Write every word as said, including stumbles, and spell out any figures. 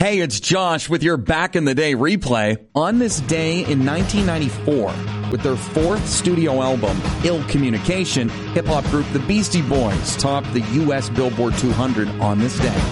Hey, it's Josh with your Back in the Day replay. On this day in nineteen ninety-four, with their fourth studio album, Ill Communication, hip-hop group The Beastie Boys topped the U S Billboard two hundred on this day.